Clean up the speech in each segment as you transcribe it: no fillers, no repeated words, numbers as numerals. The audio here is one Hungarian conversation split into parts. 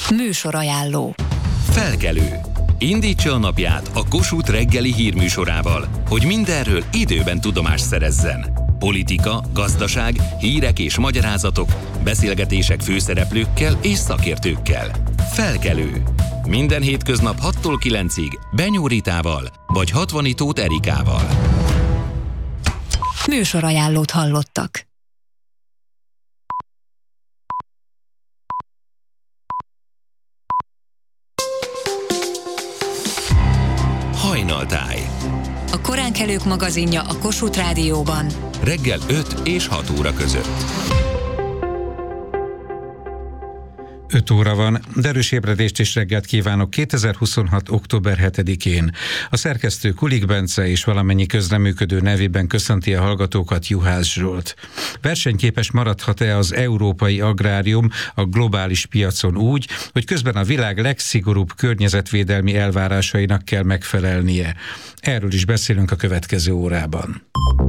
Műsorajánló. Felkelő. Indítsa a napját a Kossuth reggeli hírműsorával, hogy mindenről időben tudomást szerezzen. Politika, gazdaság, hírek és magyarázatok, beszélgetések főszereplőkkel és szakértőkkel. Felkelő. Minden hétköznap 6-tól 9-ig Benyó Ritával vagy Hatvani Tóth Erikával. Műsorajánlót hallottak. Hajnaltáj. A koránkelők magazinja a Kossuth Rádióban. Reggel 5 és 6 óra között. 5 óra van, de erős ébredést és reggelt kívánok 2026. október 7-én. A szerkesztő Kulik Bence és valamennyi közreműködő nevében köszönti a hallgatókat Juhász Zsolt. Versenyképes maradhat-e az európai agrárium a globális piacon úgy, hogy közben a világ legszigorúbb környezetvédelmi elvárásainak kell megfelelnie? Erről is beszélünk a következő órában.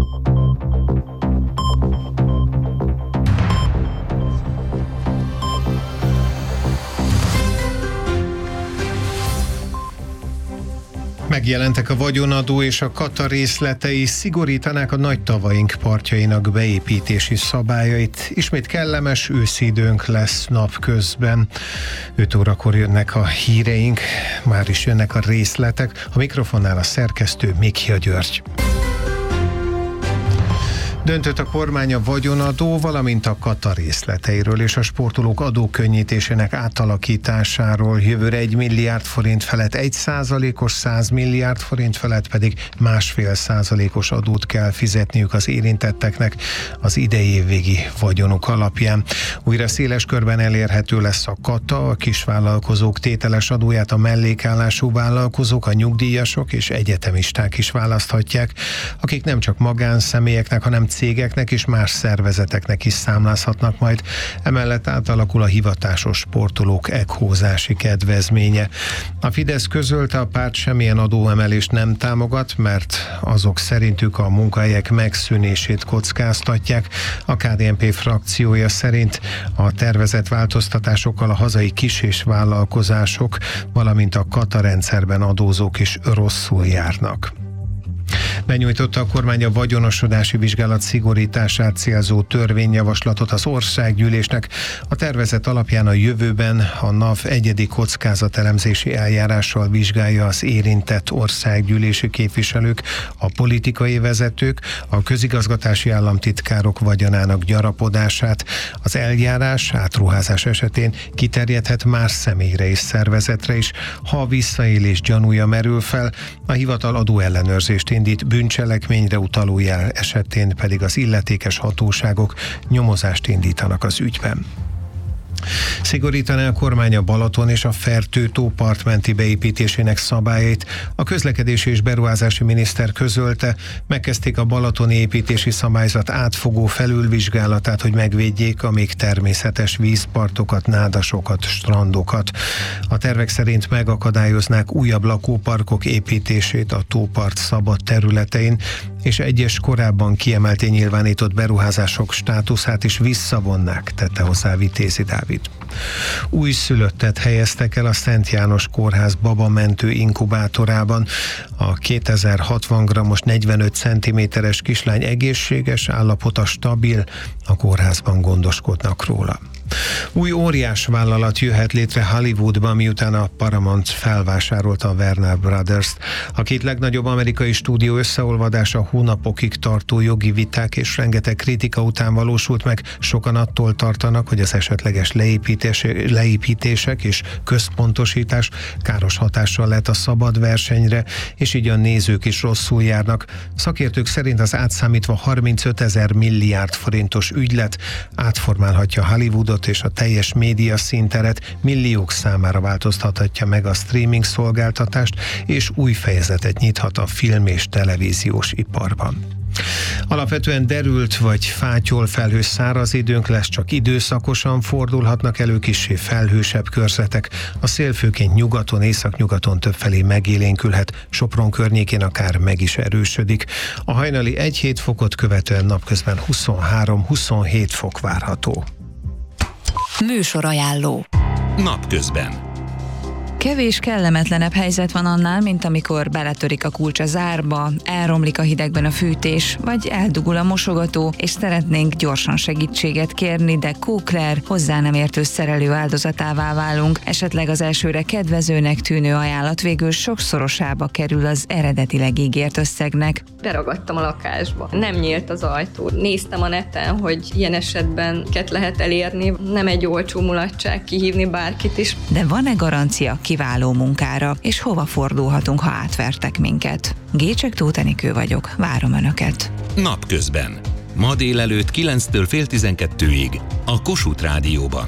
Megjelentek a vagyonadó és a kata részletei, szigorítanák a nagy tavaink partjainak beépítési szabályait. Ismét kellemes őszi időnk lesz napközben. 5 órakor jönnek a híreink, már is jönnek a részletek. A mikrofonnál a szerkesztő Mikja György. Döntött a kormány a vagyonadó, valamint a kata részleteiről és a sportolók adókönnyítésének átalakításáról. Jövőre 1 milliárd forint felett 1%-os, 100 milliárd forint felett pedig 1,5%-os adót kell fizetniük az érintetteknek az idei évvégi vagyonuk alapján. Újra széles körben elérhető lesz a kata, a kisvállalkozók tételes adóját a mellékállású vállalkozók, a nyugdíjasok és egyetemisták is választhatják, akik nem csak magánszemélyeknek, hanem cégeknek és más szervezeteknek is számlázhatnak majd. Emellett átalakul a hivatásos sportolók ekhózási kedvezménye. A Fidesz közölte, a párt semmilyen adóemelést nem támogat, mert azok szerintük a munkahelyek megszűnését kockáztatják. A KDNP frakciója szerint a tervezett változtatásokkal a hazai kis- és vállalkozások, valamint a kata rendszerben adózók is rosszul járnak. Benyújtotta a kormány a vagyonosodási vizsgálat szigorítását célzó törvényjavaslatot az országgyűlésnek. A tervezet alapján a jövőben a NAV egyedi kockázatelemzési eljárással vizsgálja az érintett országgyűlési képviselők, a politikai vezetők, a közigazgatási államtitkárok vagyonának gyarapodását. Az eljárás átruházás esetén kiterjedhet más személyre és szervezetre is. Ha visszaélés gyanúja merül fel, a hivatal adóellenőrzést indít, bűncselekményre utaló jel esetén pedig az illetékes hatóságok nyomozást indítanak az ügyben. Szigorítaná a kormány a Balaton és a Fertő-tó partmenti beépítésének szabályait. A közlekedési és beruházási miniszter közölte, megkezdték a balatoni építési szabályzat átfogó felülvizsgálatát, hogy megvédjék a még természetes vízpartokat, nádasokat, strandokat. A tervek szerint megakadályoznák újabb lakóparkok építését a tópart szabad területein, és egyes korábban kiemelten nyilvánított beruházások státuszát is visszavonnák, tette hozzá Vitézi Dávid. Újszülöttet helyeztek el a Szent János Kórház babamentő inkubátorában. A 2060 g-os 45 cm-es kislány egészséges, állapota stabil, a kórházban gondoskodnak róla. Új óriás vállalat jöhet létre Hollywoodban, miután a Paramount felvásárolta a Warner Brothers-t. A két legnagyobb amerikai stúdió összeolvadása hónapokig tartó jogi viták és rengeteg kritika után valósult meg. Sokan attól tartanak, hogy az esetleges leépítések és központosítás káros hatással lehet a szabad versenyre, és így a nézők is rosszul járnak. Szakértők szerint az átszámítva 35 000 milliárd forintos ügylet átformálhatja Hollywoodot és a teljes média színteret, milliók számára változtathatja meg a streaming szolgáltatást, és új fejezetet nyithat a film- és televíziós iparban. Alapvetően derült vagy fátyol felhős száraz időnk lesz, csak időszakosan fordulhatnak elő kissé felhősebb körzetek. A szél főként nyugaton, északnyugaton többfelé megélénkülhet, Sopron környékén akár meg is erősödik. A hajnali 1-7 fokot követően napközben 23-27 fok várható. Műsorajánló. Napközben. Kevés kellemetlenebb helyzet van annál, mint amikor beletörik a kulcs a zárba, elromlik a hidegben a fűtés, vagy eldugul a mosogató, és szeretnénk gyorsan segítséget kérni, de kókler, hozzá nem értő szerelő áldozatává válunk. Esetleg az elsőre kedvezőnek tűnő ajánlat végül sokszorosába kerül az eredetileg ígért összegnek. Beragadtam a lakásba. Nem nyílt az ajtó. Néztem a neten, hogy ilyen esetben lehet elérni. Nem egy olcsó mulatság kihívni bárkit is. De van-e garancia kiváló munkára, és hova fordulhatunk, ha átvertek minket? Gécsek Tóth Enikő vagyok, várom Önöket. Napközben. Ma délelőtt 9-től fél 12-ig a Kossuth Rádióban.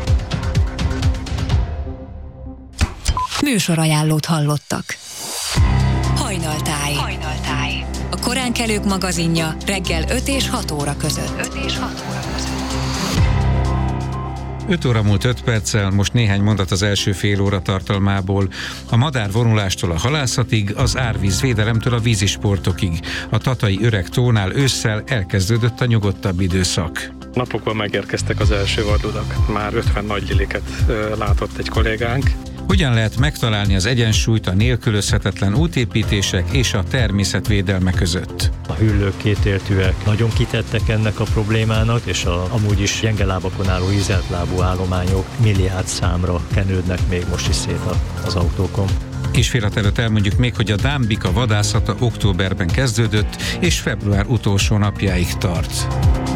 Műsorajánlót hallottak. Hajnaltáj. A koránkelők magazinja reggel 5 és 6 óra között. 5 óra múlt 5 perccel, most néhány mondat az első fél óra tartalmából. A madárvonulástól a halászatig, az árvízvédelemtől a vízisportokig. A tatai öreg tónál ősszel elkezdődött a nyugodtabb időszak. Napokban megérkeztek az első vadudak. Már 50 nagy liliket látott egy kollégánk. Hogyan lehet megtalálni az egyensúlyt a nélkülözhetetlen útépítések és a természetvédelme között? A hüllők kétértűek nagyon kitettek ennek a problémának, és amúgy is gyenge lábakon álló ízeltlábú állományok milliárd számra kenődnek még most is szét az autókon. És félret előtt elmondjuk még, hogy a dámbika vadászata októberben kezdődött, és február utolsó napjáig tart.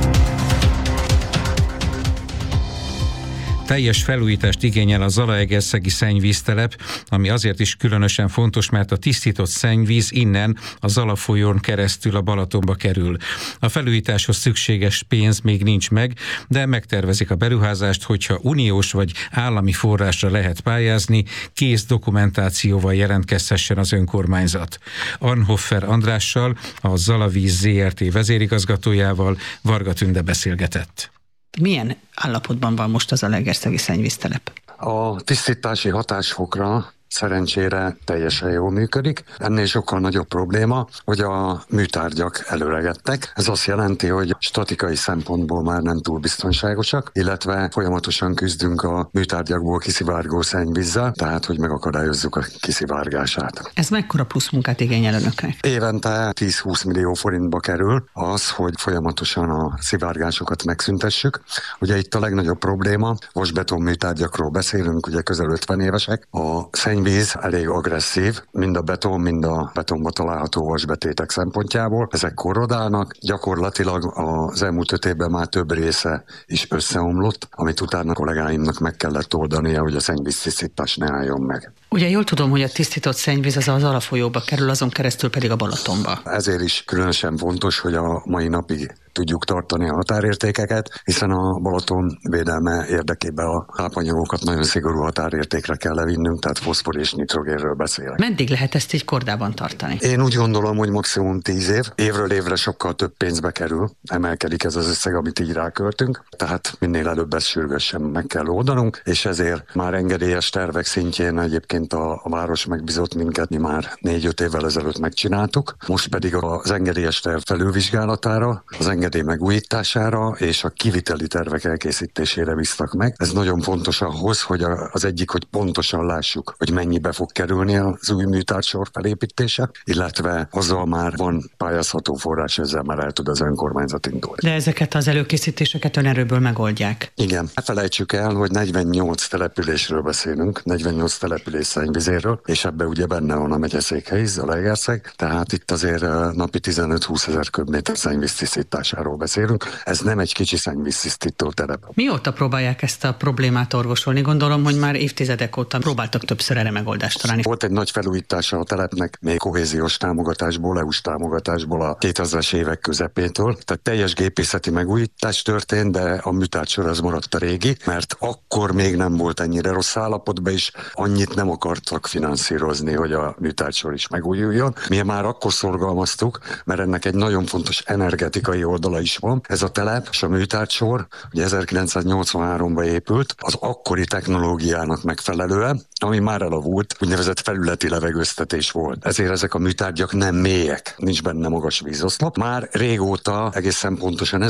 Teljes felújítást igényel a zalaegerszegi szennyvíztelep, ami azért is különösen fontos, mert a tisztított szennyvíz innen a Zala folyón keresztül a Balatonba kerül. A felújításhoz szükséges pénz még nincs meg, de megtervezik a beruházást, hogyha uniós vagy állami forrásra lehet pályázni, kész dokumentációval jelentkezhessen az önkormányzat. Anhoffer Andrással, a Zalavíz ZRT vezérigazgatójával Varga Tünde beszélgetett. Milyen állapotban van most az Zalaegerszegi szennyvíztelep? A tisztítási hatásfokra szerencsére teljesen jól működik. Ennél sokkal nagyobb probléma, hogy a műtárgyak előregettek. Ez azt jelenti, hogy statikai szempontból már nem túl biztonságosak, illetve folyamatosan küzdünk a műtárgyakból kiszivárgó szennyvízzel, tehát hogy megakadályozzuk a kiszivárgását. Ez mekkora plusz munkát igényel Önöknek? Évente 10-20 millió forintba kerül az, hogy folyamatosan a szivárgásokat megszüntessük. Ugye itt a legnagyobb probléma, vasbeton műtárgyakról beszélünk, ugye közel 50 évesek. A szennyvíz elég agresszív, mind a beton, mind a betonba található vasbetétek szempontjából. Ezek korrodálnak, gyakorlatilag az elmúlt 5 évben már több része is összeomlott, amit utána kollégáimnak meg kellett oldania, hogy a szennyvíztisztítás ne álljon meg. Ugye jól tudom, hogy a tisztított szennyvíz az Zala folyóba kerül, azon keresztül pedig a Balatonba. Ezért is különösen fontos, hogy a mai napig tudjuk tartani a határértékeket, hiszen a Balaton védelme érdekében a tápanyagokat nagyon szigorú határértékre kell levinnünk, tehát foszfor és nitrogénről beszélek. Meddig lehet ezt így kordában tartani? Én úgy gondolom, hogy maximum 10 év. Évről évre sokkal több pénzbe kerül, emelkedik ez az összeg, amit így ráköltünk, tehát minél előbb ezt sürgősen meg kell oldanunk, és ezért már engedélyes tervek szintjén egyébként a város megbízott minket, mi már 4-5 évvel ezelőtt megcsináltuk, most pedig az engedélyes terv felülvizsgálatára, az engedély megújítására és a kiviteli tervek elkészítésére bíztak meg. Ez nagyon fontos ahhoz, hogy az egyik, hogy pontosan lássuk, hogy mennyibe fog kerülni az új műtárgysor felépítése, illetve azzal már van pályázható forrás, ezzel már el tud az önkormányzat indulni. De ezeket az előkészítéseket önerőből megoldják? Igen. Ne felejtsük el, hogy 48 településről beszélünk, 48 település szennyvizéről, és ebbe ugye benne van a megyeszékhely, Zalaegerszeg, tehát itt azért napi 15-20 ezer köbméter szennyvíztisztításáról beszélünk. Ez nem egy kicsi szennyvíztisztító telep. Mióta próbálják ezt a problémát orvosolni? Gondolom, hogy már évtizedek óta próbáltak többször erre megoldást találni. Volt egy nagy felújítása a telepnek, még kohéziós támogatásból, EU-s támogatásból a 2000-es évek közepétől. Tehát teljes gépészeti megújítás történt, de a műtárgysor az maradt a régi, mert akkor még nem volt ennyire rossz állapotban, és annyit nem akartak finanszírozni, hogy a műtárgysor is megújuljon. Mi már akkor szorgalmaztuk, mert ennek egy nagyon fontos energetikai oldala is van. Ez a telep és a műtárgysor ugye 1983-ban épült, az akkori technológiának megfelelően, ami már elavult, úgynevezett felületi levegőztetés volt. Ezért ezek a műtárgyak nem mélyek, nincs benne magas vízoszlop. Már régóta, egészen pontosan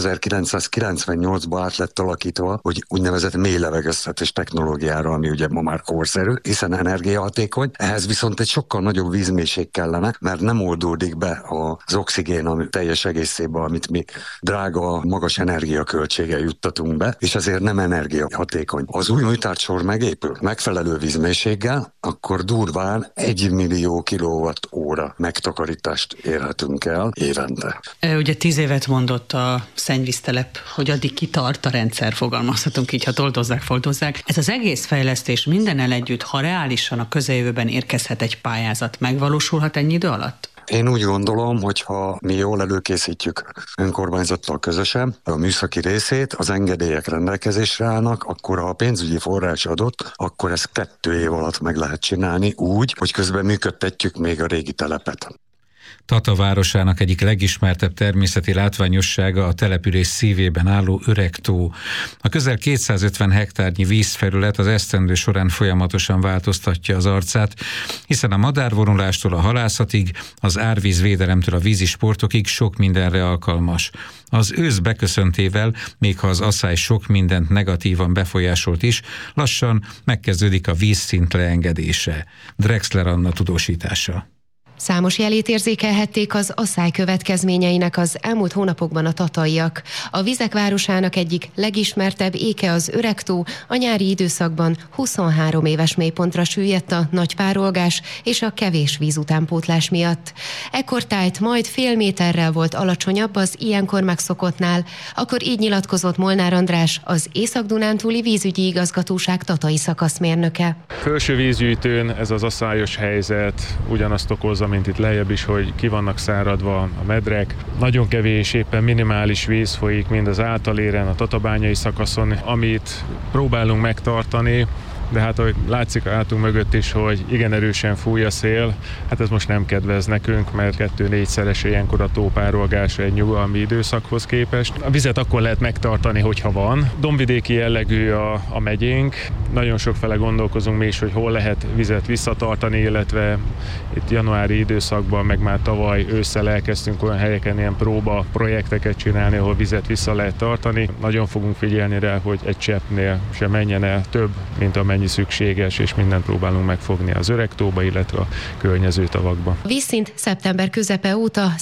1998-ban át lett alakítva, hogy úgynevezett mély levegőztetés technológiára, ami ugye ma már korszerű, hiszen energiahatékony. Ehhez viszont egy sokkal nagyobb vízmélység kellene, mert nem oldódik be az oxigén a teljes egészében, amit mi drága, magas energiaköltséggel juttatunk be, és ezért nem energiahatékony. Az új műtárgysor megépül megfelelő vízmélység, akkor durván 1 millió kilowatt-óra megtakarítást érhetünk el évente. Ugye 10 évet mondott a szennyvíztelep, hogy addig kitart a rendszer, fogalmazhatunk így, ha toldozzák, foldozzák. Ez az egész fejlesztés mindennel együtt, ha reálisan a közeljövőben érkezhet egy pályázat, megvalósulhat ennyi idő alatt? Én úgy gondolom, hogy ha mi jól előkészítjük önkormányzattal közösen a műszaki részét, az engedélyek rendelkezésre állnak, akkor ha a pénzügyi forrás adott, akkor ezt 2 év alatt meg lehet csinálni úgy, hogy közben működtetjük még a régi telepet. Tata városának egyik legismertebb természeti látványossága a település szívében álló Öregtó. A közel 250 hektárnyi vízfelület az esztendő során folyamatosan változtatja az arcát, hiszen a madárvonulástól a halászatig, az árvízvédelemtől a vízi sportokig sok mindenre alkalmas. Az ősz beköszöntével, még ha az asszály sok mindent negatívan befolyásolt is, lassan megkezdődik a vízszint leengedése. Drexler Anna tudósítása. Számos jelét érzékelhették az asszály következményeinek az elmúlt hónapokban a tataiak. A vizek városának egyik legismertebb éke az Öregtó, a nyári időszakban 23 éves mélypontra süllyedt a nagy párolgás és a kevés vízutánpótlás miatt. Ekkortájt majd fél méterrel volt alacsonyabb az ilyenkor megszokottnál, akkor így nyilatkozott Molnár András, az Észak-Dunántúli vízügyi igazgatóság tatai szakaszmérnöke. Felső vízgyűjtőn ez az asszályos helyzet ugyanazt okozza, mint itt lejjebb is, hogy ki vannak száradva a medrek. Nagyon kevés, éppen minimális víz folyik mind az Általéren, a tatabányai szakaszon, amit próbálunk megtartani, de hát ahogy látszik hátunk mögött is, hogy igen erősen fúj a szél, hát ez most nem kedvez nekünk, mert 2-4-szeres ilyenkor a tópárolgása egy nyugalmi időszakhoz képest. A vizet akkor lehet megtartani, hogyha van. Dombvidéki jellegű a megyénk, nagyon sokfele gondolkozunk mi is, hogy hol lehet vizet visszatartani, illetve itt januári időszakban, meg már tavaly ősszel elkezdtünk olyan helyeken ilyen próba projekteket csinálni, ahol vizet vissza lehet tartani. Nagyon fogunk figyelni rá, hogy egy cseppnél sem menjen el több, mint amennyi szükséges, és mindent próbálunk megfogni az Öregtóba, illetve a környező tavakba. A vízszint szeptember közepe óta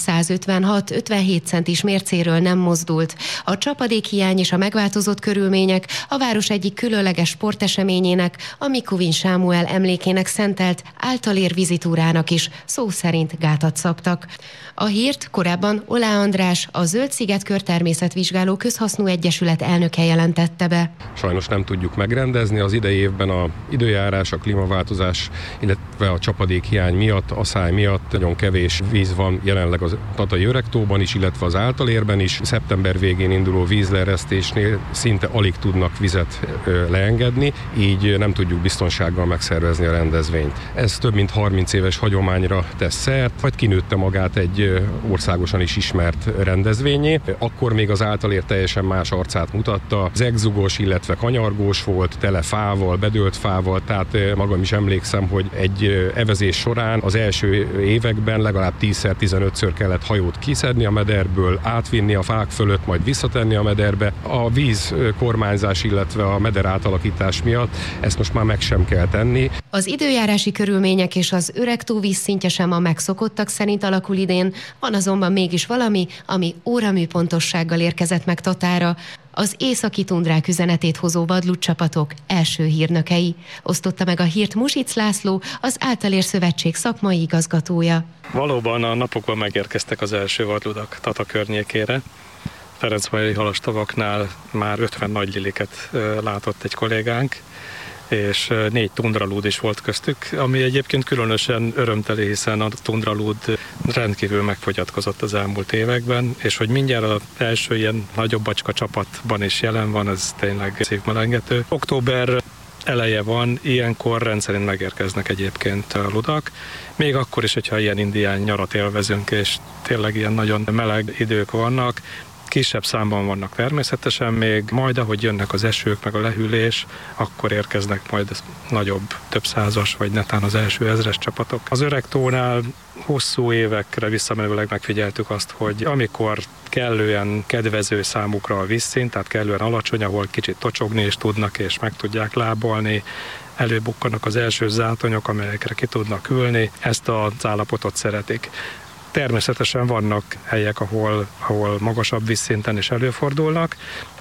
156-57 centis mércéről nem mozdult. A csapadékhiány és a megváltozott körülmények a város egyik különleges sporteseményének, a Mikovin Sámuel emlékének szentelt Általér vízitúrának is szó szerint gátat szabtak. A hírt korábban Olá András, a Zöld-sziget Körtermészetvizsgáló Közhasznú Egyesület elnöke jelentette be. Sajnos nem tudjuk megrendezni az idei évben a időjárás, a klímaváltozás, illetve a csapadékhiány miatt, asszály miatt nagyon kevés víz van jelenleg az tatai Öregtóban is, illetve az Általérben is. Szeptember végén induló vízleeresztésnél szinte alig tudnak vizet leengedni, így nem tudjuk biztonsággal megszervezni a rendezvényt. Ez több mint 30 éves hagyományra tesz szert, vagy kinőtte magát egy országosan is ismert rendezvényé. Akkor még az Általér teljesen más arcát mutatta. Zegzugos, illetve kanyargós volt, tele fával, bedőlt fával, tehát magam is emlékszem, hogy egy evezés során az első években legalább 10-15-ször kellett hajót kiszedni a mederből, átvinni a fák fölött, majd visszatenni a mederbe. A víz kormányzás, illetve a meder átalakítás miatt ezt most már meg sem kell tenni. Az időjárási körülmények és az Öregtó vízszintje sem a megszokottak szerint alakul idén, van azonban mégis valami, ami óramű pontossággal érkezett meg Tatára. Az északi tundrák üzenetét hozó vadlúdcsapatok első hírnökei. Osztotta meg a hírt Music László, az Általér Szövetség szakmai igazgatója. Valóban a napokban megérkeztek az első vadludak Tata környékére. Ferencvárosi halastavaknál már 50 nagyliliket látott egy kollégánk, és 4 tundralúd is volt köztük, ami egyébként különösen örömteli, hiszen a tundralúd rendkívül megfogyatkozott az elmúlt években, és hogy mindjárt az első ilyen nagyobb bacska csapatban is jelen van, ez tényleg szívmelengető. Október eleje van, ilyenkor rendszerint megérkeznek egyébként a ludak. Még akkor is, hogyha ilyen indián nyarat élvezünk, és tényleg ilyen nagyon meleg idők vannak, kisebb számban vannak természetesen még, majd ahogy jönnek az esők, meg a lehűlés, akkor érkeznek majd nagyobb, több százas, vagy netán az első ezres csapatok. Az Öregtónál hosszú évekre visszamenőleg megfigyeltük azt, hogy amikor kellően kedvező számukra a vízszint, tehát kellően alacsony, ahol kicsit tocsogni is tudnak, és meg tudják lábolni, előbukkanak az első zátonyok, amelyekre ki tudnak ülni, ezt az állapotot szeretik. Természetesen vannak helyek, ahol magasabb vízszinten is előfordulnak,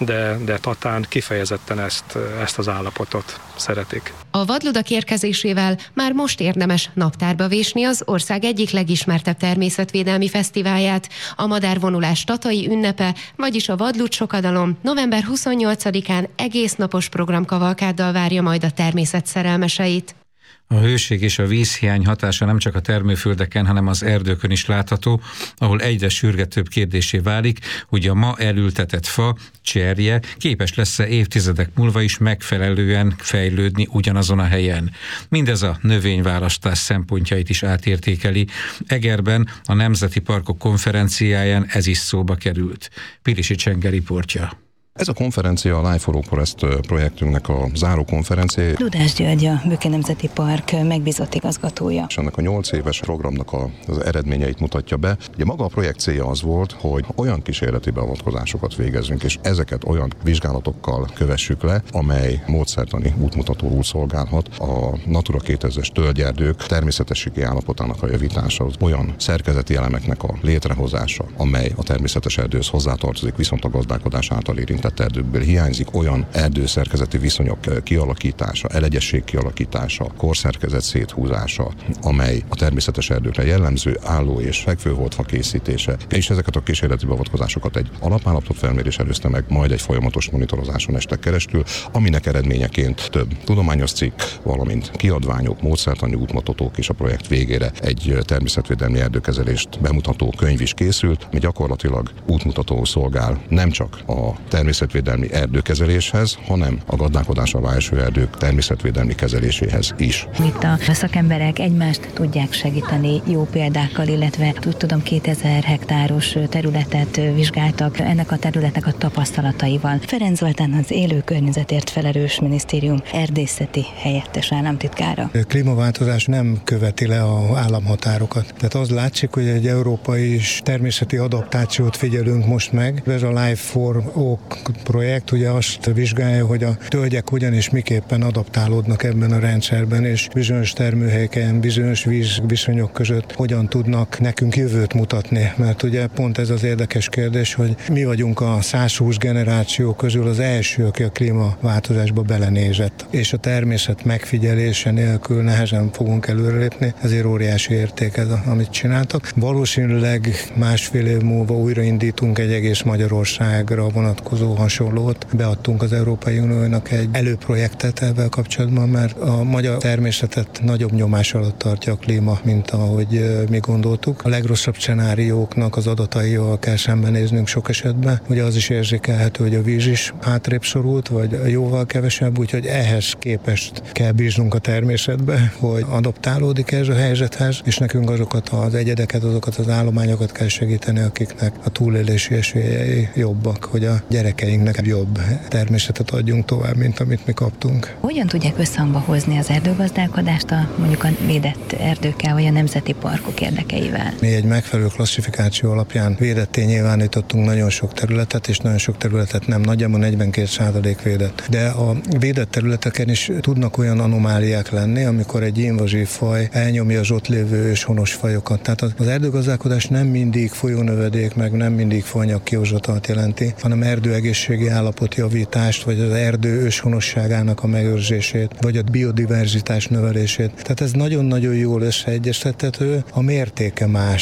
de Tatán kifejezetten ezt az állapotot szeretik. A vadludak érkezésével már most érdemes naptárba vésni az ország egyik legismertebb természetvédelmi fesztiválját, a madárvonulás tatai ünnepe, vagyis a vadlud sokadalom november 28-án egésznapos programkavalkáddal várja majd a természet szerelmeseit. A hőség és a vízhiány hatása nem csak a termőföldeken, hanem az erdőkön is látható, ahol egyre sürgetőbb kérdésé válik, hogy a ma elültetett fa, cserje képes lesz-e évtizedek múlva is megfelelően fejlődni ugyanazon a helyen. Mindez a növényválasztás szempontjait is átértékeli. Egerben a Nemzeti Parkok konferenciáján ez is szóba került. Pirisi Csenge riportja. Ez a konferencia a Life for a Forest projektünknek a záró konferencia. Ludás György, a Böke Nemzeti Park megbízott igazgatója. És ennek a 8 éves programnak az eredményeit mutatja be. Ugye maga a projekt célja az volt, hogy olyan kísérleti beavatkozásokat végezzünk, és ezeket olyan vizsgálatokkal kövessük le, amely módszertani útmutatóul szolgálhat a Natura 2000-es tölgyerdők természetességi állapotának a javítása, az olyan szerkezeti elemeknek a létrehozása, amely a természetes erdőhöz hozzátartozik, viszont a gazdálkodás által érintett erdőkből hiányzik, olyan erdőszerkezeti viszonyok kialakítása, elegyesség kialakítása, korszerkezet széthúzása, amely a természetes erdőkre jellemző, álló és fekvőholdfa készítése, és ezeket a kísérleti beavatkozásokat egy alapállapot felmérés előzte meg, majd egy folyamatos monitorozáson estek keresztül, aminek eredményeként több tudományos cikk, valamint kiadványok, módszertani útmutatók és a projekt végére egy természetvédelmi erdőkezelést bemutató könyv is készült, ami gyakorlatilag útmutató szolgál nem csak a természetvédelmi erdőkezeléshez, hanem a gazdálkodás alá eső erdők természetvédelmi kezeléséhez is. Itt a szakemberek egymást tudják segíteni jó példákkal, illetve tudom 2000 hektáros területet vizsgáltak ennek a területnek a tapasztalataival. Ferenc Zoltán az élő környezetért felelős minisztérium erdészeti helyettes államtitkára. A klímaváltozás nem követi le az államhatárokat. Tehát az látszik, hogy egy európai természeti adaptációt figyelünk most meg. Ez a Life for Oak projekt ugye azt vizsgálja, hogy a tölgyek hogyan és miképpen adaptálódnak ebben a rendszerben, és bizonyos termőhelyeken, bizonyos vízviszonyok között hogyan tudnak nekünk jövőt mutatni. Mert ugye pont ez az érdekes kérdés, hogy mi vagyunk a 120 generáció közül az első, aki a klímaváltozásba belenézett. És a természet megfigyelése nélkül nehezen fogunk előrelépni, ezért óriási érték ez, amit csináltak. Valószínűleg másfél év múlva újraindítunk egy egész Magyarországra vonatkozó hasonlót. Beadtunk az Európai Uniónak egy előprojektet ebben kapcsolatban, mert a magyar természetet nagyobb nyomás alatt tartja a klíma, mint ahogy mi gondoltuk. A legrosszabb szenárióknak az adataival kell szembenéznünk sok esetben. Ugye az is érzékelhető, hogy a víz is hátrébb szorult, vagy jóval kevesebb, úgyhogy ehhez képest kell bíznunk a természetbe, hogy adaptálódik ez a helyzethez, és nekünk azokat az egyedeket, azokat az állományokat kell segíteni, akiknek a túlélési esélyei jobbak, hogy a gyerekeinknek jobb természetet adjunk tovább, mint amit mi kaptunk. Hogyan tudják összhangba hozni az erdőgazdálkodást mondjuk a védett erdőkkel, vagy a nemzeti parkok érdekeivel? Mi egy megfelelő klasszifikáció alapján védetté nyilvánítottunk nagyon sok területet, és nagyon sok területet nem, nagyjából 42% védett. De a védett területeken is tudnak olyan anomáliák lenni, amikor egy invazív faj elnyomja az ott lévő őshonos fajokat. Tehát az erdőgazdálkodás nem mindig folyónövedék, meg nem mindig faanyag kihozatalt jelenti, hanem erdőegészségi állapotjavítást, vagy az erdő őshonosságának a megőrzését, vagy a biodiverzitás növelését. Tehát ez nagyon-nagyon jól összeegyeztethető, a mértéke más.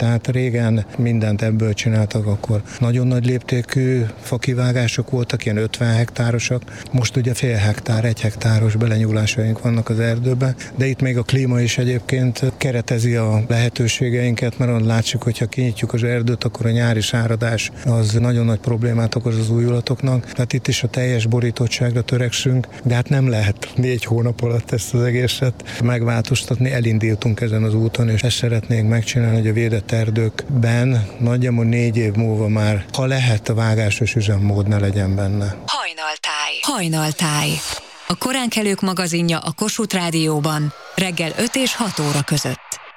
Tehát régen mindent ebből csináltak, akkor nagyon nagy léptékű fakivágások voltak, ilyen 50 hektárosak. Most ugye fél hektár, 1 hektáros belenyúlásaink vannak az erdőbe, de itt még a klíma is egyébként keretezi a lehetőségeinket, mert látsuk, hogyha kinyitjuk az erdőt, akkor a nyári sáradás az nagyon nagy problémát okoz az újulatoknak. Tehát itt is a teljes borítottságra törekszünk, de hát nem lehet 4 hónap alatt ezt az egészet megváltoztatni. Elindultunk ezen az úton, és ezt szeretnénk megcsinálni, hogy a védett erdőkben nagyjából 4 év múlva már, ha lehet, a vágásos üzemmód ne legyen benne. Hajnaltáj. A koránkelők magazinja a Kossuth Rádióban reggel 5 és 6 óra között.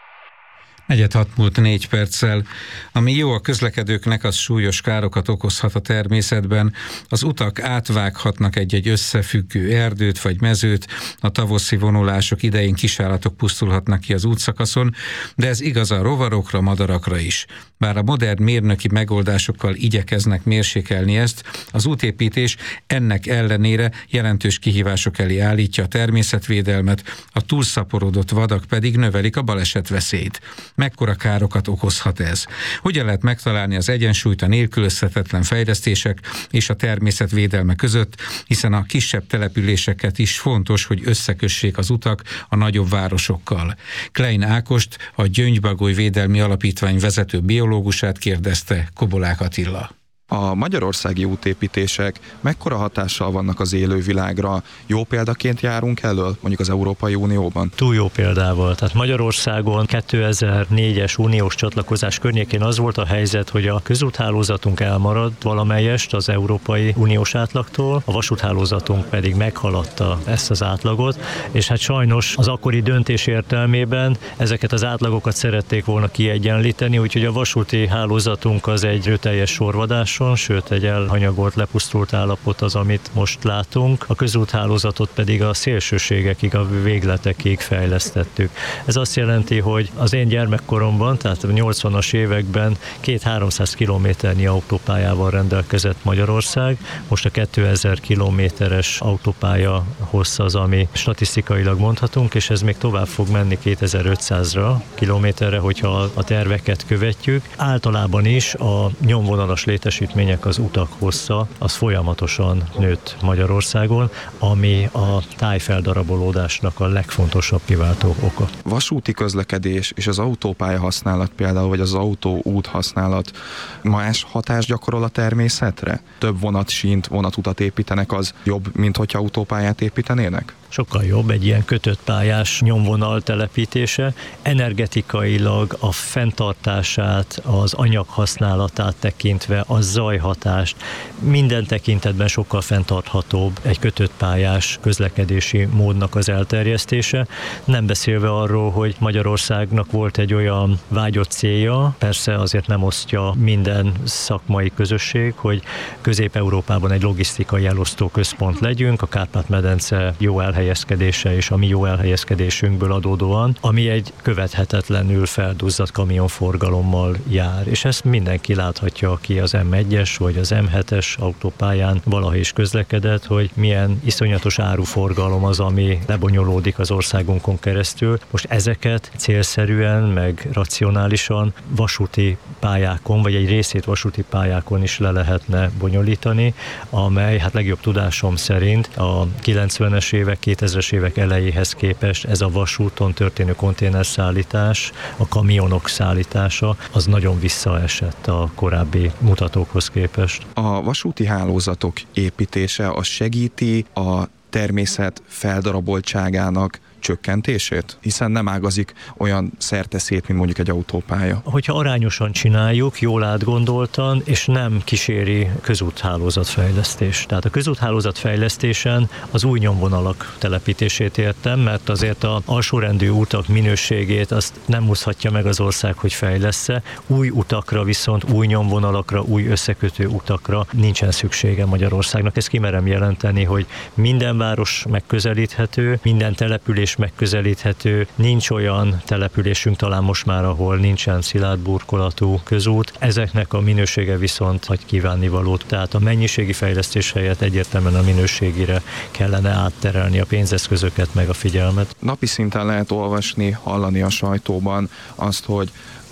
4:06 múlt 4 perccel. Ami jó a közlekedőknek, az súlyos károkat okozhat a természetben. Az utak átvághatnak egy-egy összefüggő erdőt vagy mezőt, a tavaszi vonulások idején kisállatok pusztulhatnak ki az útszakaszon, de ez igaz a rovarokra, madarakra is. Bár a modern mérnöki megoldásokkal igyekeznek mérsékelni ezt, az útépítés ennek ellenére jelentős kihívások elé állítja a természetvédelmet, a túlszaporodott vadak pedig növelik a balesetveszélyt. Mekkora károkat okozhat ez? Hogyan lehet megtalálni az egyensúlyt a nélkülözhetetlen fejlesztések és a természetvédelme között, hiszen a kisebb településeket is fontos, hogy összekössék az utak a nagyobb városokkal. Klein Ákost, a Gyöngybagoly Védelmi Alapítvány vezető biológusát kérdezte Kobolák Attila. A magyarországi útépítések mekkora hatással vannak az élővilágra? Jó példaként járunk elől, mondjuk az Európai Unióban? Túl jó példával. Tehát Magyarországon 2004-es uniós csatlakozás környékén az volt a helyzet, hogy a közúthálózatunk elmarad valamelyest az Európai Uniós átlagtól, a vasúthálózatunk pedig meghaladta ezt az átlagot, és hát sajnos az akkori döntés értelmében ezeket az átlagokat szerették volna kiegyenlíteni, úgyhogy a vasúti hálózatunk az egy erőteljes sorvadás, sőt egy elhanyagolt, lepusztult állapot az, amit most látunk. A közúthálózatot pedig a szélsőségekig, a végletekig fejlesztettük. Ez azt jelenti, hogy az én gyermekkoromban, tehát a 80-as években 200-300 kilométernyi autópályával rendelkezett Magyarország. Most a 2000 kilométeres autópálya hossz az, ami statisztikailag mondhatunk, és ez még tovább fog menni 2500 kilométerre, hogyha a terveket követjük. Általában is a nyomvonalas létesítmények, az utak hossza, az folyamatosan nőtt Magyarországon, ami a tájfeldarabolódásnak a legfontosabb kiváltó oka. Vasúti közlekedés és az autópálya használat például, vagy az autóút használat más hatást gyakorol a természetre? Több vonatsínt, vonatutat építenek, az jobb, mint hogyha autópályát építenének? Sokkal jobb egy ilyen kötött pályás nyomvonal telepítése. Energetikailag a fenntartását, az anyaghasználatát tekintve, a zajhatást, minden tekintetben sokkal fenntarthatóbb egy kötött pályás közlekedési módnak az elterjesztése. Nem beszélve arról, hogy Magyarországnak volt egy olyan vágyott célja, persze azért nem osztja minden szakmai közösség, hogy Közép-Európában egy logisztikai elosztó központ legyünk, a Kárpát-medence jó elhelyezkedése és a mi jó elhelyezkedésünkből adódóan, ami egy követhetetlenül felduzzadt kamionforgalommal jár. És ezt mindenki láthatja, aki az M1-es vagy az M7-es autópályán valaha is közlekedett, hogy milyen iszonyatos áruforgalom az, ami lebonyolódik az országunkon keresztül. Most ezeket célszerűen, meg racionálisan vasúti pályákon, vagy egy részét vasúti pályákon is le lehetne bonyolítani, amely, hát legjobb tudásom szerint a 90-es évek, 2000-es évek elejéhez képest ez a vasúton történő konténerszállítás, a kamionok szállítása, az nagyon visszaesett a korábbi mutatókhoz képest. A vasúti hálózatok építése az segíti a természet feldaraboltságának csökkentését? Hiszen nem ágazik olyan szerteszét, mint mondjuk egy autópálya. Hogyha arányosan csináljuk, jól átgondoltan, és nem kíséri közúthálózatfejlesztés. Tehát a közúthálózatfejlesztésen az új nyomvonalak telepítését értem, mert azért az alsórendű utak minőségét azt nem úszhatja meg az ország, hogy fejlessze. Új utakra viszont, új nyomvonalakra, új összekötő utakra nincsen szüksége Magyarországnak. Ezt kimerem jelenteni, hogy minden város megközelíthető, minden település megközelíthető, nincs olyan településünk talán most már, ahol nincsen szilárd burkolatú közút. Ezeknek a minősége viszont hagy kívánnivalót. Tehát a mennyiségi fejlesztés helyett egyértelműen a minőségire kellene átterelni a pénzeszközöket meg a figyelmet. Napi szinten lehet olvasni, hallani a sajtóban azt, hogy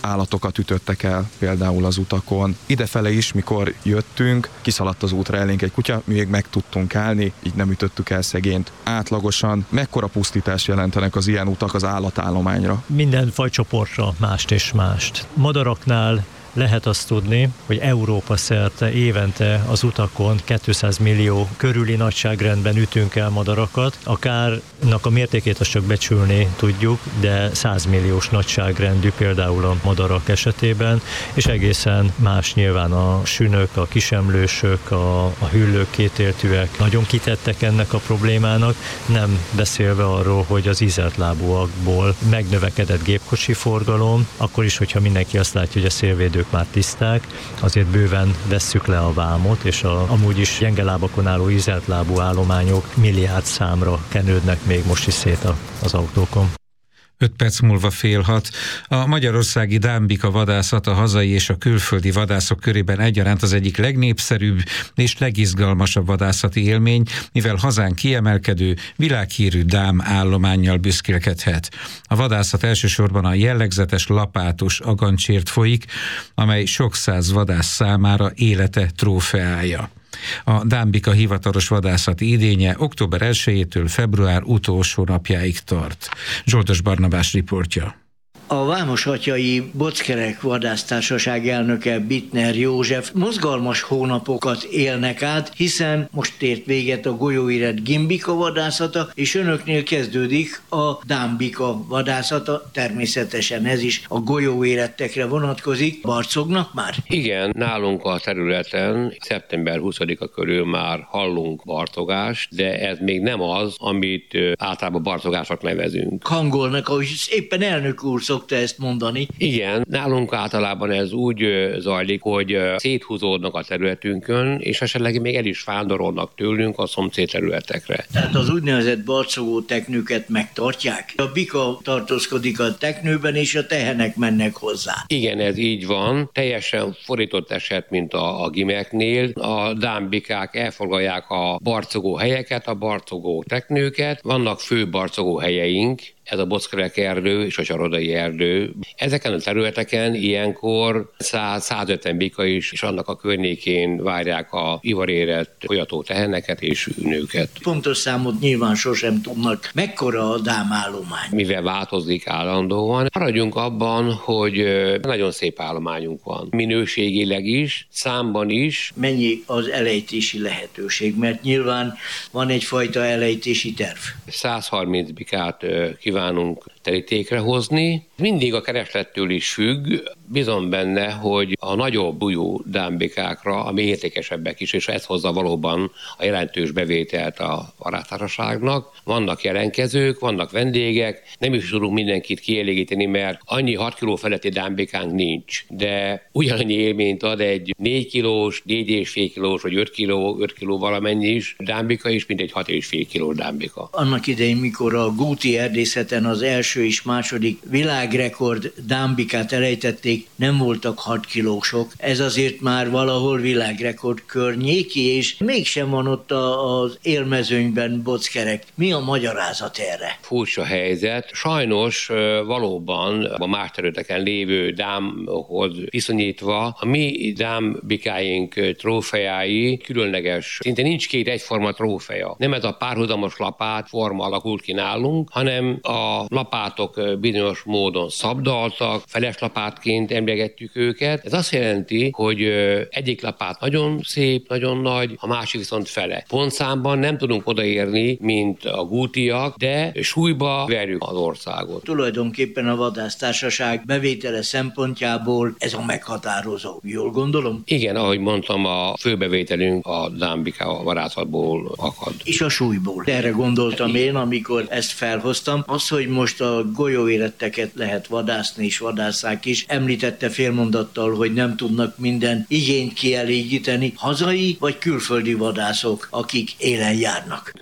állatokat ütöttek el például az utakon. Idefele is, mikor jöttünk, kiszaladt az útra elénk egy kutya, mi még meg tudtunk állni, így nem ütöttük el szegényt. Átlagosan mekkora pusztítást jelentenek az ilyen utak az állatállományra? Minden fajcsoportra mást és mást. Madaraknál lehet azt tudni, hogy Európa szerte évente az utakon 200 millió körüli nagyságrendben ütünk el madarakat. A kárnak a mértékét azt csak becsülni tudjuk, de 100 milliós nagyságrendű például a madarak esetében, és egészen más nyilván a sünök, a kisemlősök, a hüllők, kétéltűek nagyon kitettek ennek a problémának, nem beszélve arról, hogy az ízeltlábúakból megnövekedett gépkocsi forgalom, akkor is, hogyha mindenki azt látja, hogy a szélvédő már tiszták, azért bőven vesszük le a vámot, és amúgy is gyenge lábakon álló ízeltlábú állományok milliárd számra kenődnek még most is szét az autókon. 5 perc múlva 5:30. A magyarországi dámbika vadászat a hazai és a külföldi vadászok körében egyaránt az egyik legnépszerűbb és legizgalmasabb vadászati élmény, mivel hazánk kiemelkedő, világhírű dám állománnyal büszkélkedhet. A vadászat elsősorban a jellegzetes lapátos agancsért folyik, amely sok száz vadász számára élete trófeája. A dámbika hivatalos vadászati idénye október 1-től február utolsó napjáig tart. Zsoldos Barnabás riportja. A Vámosatyai Bockerek Vadásztársaság elnöke Bittner József mozgalmas hónapokat élnek át, hiszen most ért véget a golyóéret gimbika vadászata, és önöknél kezdődik a dámbika vadászata, természetesen ez is a golyóérettekre vonatkozik. Barcognak már? Igen, nálunk a területen szeptember 20-a körül már hallunk barcogást, de ez még nem az, amit általában barcogásnak nevezünk. Hangolnak, ahogy éppen elnök úr szokta ezt mondani. Igen, nálunk általában ez úgy zajlik, hogy széthúzódnak a területünkön, és esetleg még el is vándorolnak tőlünk a szomszéd területekre. Tehát az úgynevezett barcogó teknőket megtartják? A bika tartózkodik a teknőben, és a tehenek mennek hozzá. Igen, ez így van. Teljesen fordított eset, mint a gimeknél. A dámbikák elfoglalják a barcogó helyeket, a barcogó teknőket. Vannak fő barcogó helyeink, ez a Bockerek erdő és a Csarodai erdő. Ezeken a területeken ilyenkor 100-150 bika is, és annak a környékén várják a ivarérett folyató teheneket és nőket. Pontos számot nyilván sosem tudnak. Mekkora a dámállomány? Mivel változik állandóan, maradjunk abban, hogy nagyon szép állományunk van. Minőségileg is, számban is. Mennyi az elejtési lehetőség? Mert nyilván van egyfajta elejtési terv. 130 bikát kívánunk terítékre hozni. Mindig a kereslettől is függ, bízom benne, hogy a nagyobb bujó dámbikákra, ami értékesebbek is, és ez hozza valóban a jelentős bevételt a vadásztársaságnak. Vannak jelentkezők, vannak vendégek, nem is tudunk mindenkit kielégíteni, mert annyi 6 kg feletti dámbikánk nincs, de ugyanannyi élményt ad egy 4 kilós, 4,5 kilós, vagy 5 kiló valamennyi is dámbika is, mint egy 6,5 kilós dámbika. Annak idején, mikor a Gúti erdészeten az első és második világrekord dámbikát elejtették, nem voltak 6 kilósok. Ez azért már valahol világrekord környéki, és mégsem van ott az élmezőnyben bockerek. Mi a magyarázat erre? Furcsa helyzet. Sajnos valóban a más területeken lévő dámhoz viszonyítva a mi dámbikáink trófeái különleges. Szinte nincs két egyforma trófea. Nem ez a párhuzamos lapát forma alakult ki nálunk, hanem a lapátok bizonyos módon szabdaltak, feles lapátként emlegetjük őket. Ez azt jelenti, hogy egyik lapát nagyon szép, nagyon nagy, a másik viszont fele. Pontszámban nem tudunk odaérni, mint a gútiak, de súlyba verjük az országot. Tulajdonképpen a vadásztársaság bevétele szempontjából ez a meghatározó. Jól gondolom? Igen, ahogy mondtam, a főbevételünk a dámbika vadászatból akad. És a súlyból. Erre gondoltam én, amikor ezt felhoztam. Az, hogy most a golyóéretteket lehet vadászni és vadásszák is. Említette félmondattal, hogy nem tudnak minden igényt kielégíteni. Hazai vagy külföldi vadászok, akik élen járnak?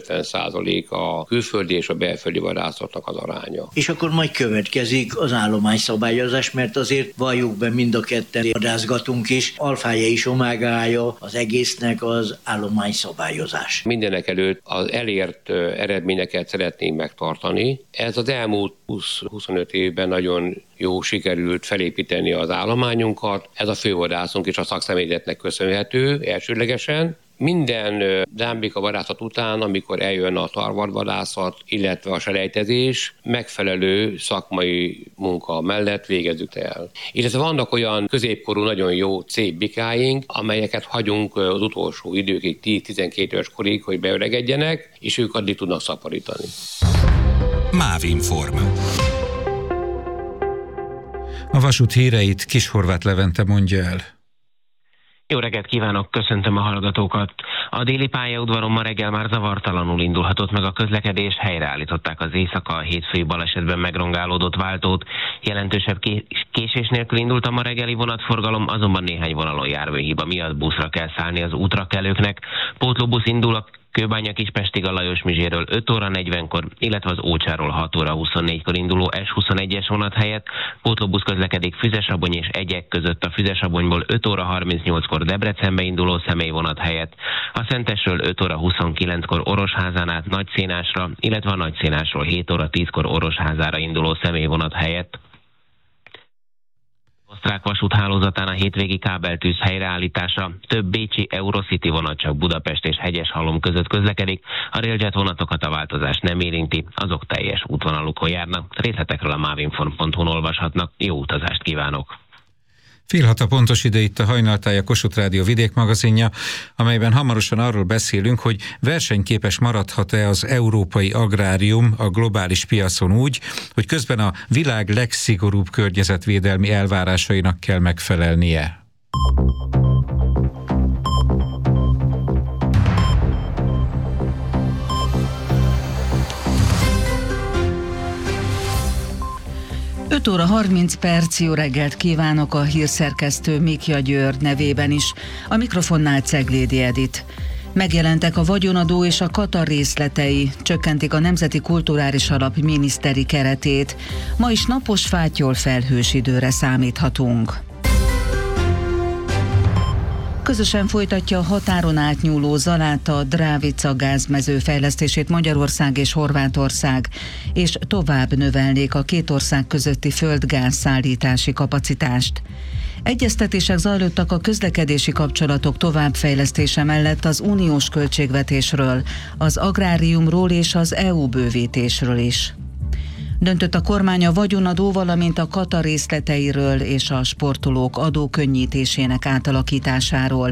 50-50% a külföldi és a belföldi vadászatnak az aránya. És akkor majd következik az állományszabályozás, mert azért valljuk be, mind a ketten vadászgatunk is. Alfája és omegája az egésznek az állományszabályozás. Mindenek előtt az elért eredményeket szeretnénk megtartani. Ez az elmúlt 20-25 évben nagyon jó sikerült felépíteni az állományunkat. Ez a fővadászunk és a szakszemélyzetnek köszönhető elsődlegesen. Minden dámbika vadászat után, amikor eljön a tarvarvadászat, illetve a selejtezés, megfelelő szakmai munka mellett végezzük el. Illetve vannak olyan középkorú, nagyon jó szép bikáink, amelyeket hagyunk az utolsó időkig, 10-12 éves korig, hogy beöregedjenek, és ők addig tudnak szaporítani. Mávinform. A vasút híreit Kishorváth Levente mondja el. Jó reggelt kívánok, köszöntöm a hallgatókat! A déli pályaudvaron ma reggel már zavartalanul indulhatott meg a közlekedés, helyreállították az éjszaka hétfői balesetben megrongálódott váltót. Jelentősebb késés nélkül indult a ma reggeli vonatforgalom, azonban néhány vonalon járműhiba miatt buszra kell szállni az útra kelőknek. Pótlóbusz indul a Kőbánya-Kispestig a Lajos Mizséről 5 óra 40-kor, illetve az Ócsáról 6 óra 24-kor induló S21-es vonat helyett pótlóbusz közlekedik Füzesabony és Egyek között a Füzesabonyból 5 óra 38-kor Debrecenbe induló személyvonat helyett, a Szentesről 5 óra 29-kor Orosházán át Nagyszénásra, illetve a Nagyszénásról 7 óra 10-kor Orosházára induló személyvonat helyett. Osztrák vasúthálózatán a hétvégi kábeltűz helyreállítása, több bécsi Eurocity vonat csak Budapest és Hegyeshalom között közlekedik, a Railjet vonatokat a változás nem érinti, azok teljes útvonalukon járnak. Részletekről a mavinform.hu-n olvashatnak. Jó utazást kívánok! Fél 6 a pontos idő, itt a Hajnaltáj, a Kossuth Rádió vidékmagazinja, amelyben hamarosan arról beszélünk, hogy versenyképes maradhat-e az európai agrárium a globális piacon úgy, hogy közben a világ legszigorúbb környezetvédelmi elvárásainak kell megfelelnie. Öt óra 30 perc, jó reggelt kívánok, a hírszerkesztő Mikja György nevében is. A mikrofonnál Ceglédi Edit. Megjelentek a vagyonadó és a Katar részletei, csökkentik a Nemzeti Kulturális Alap miniszteri keretét. Ma is napos, fátyol, felhős időre számíthatunk. Közösen folytatja a határon átnyúló Zaláta-Drávica gázmező fejlesztését Magyarország és Horvátország, és tovább növelnék a két ország közötti földgáz szállítási kapacitást. Egyeztetések zajlottak a közlekedési kapcsolatok továbbfejlesztése mellett az uniós költségvetésről, az agráriumról és az EU bővítésről is. Döntött a kormány a vagyonadó, valamint a Katar részleteiről és a sportolók adókönnyítésének átalakításáról.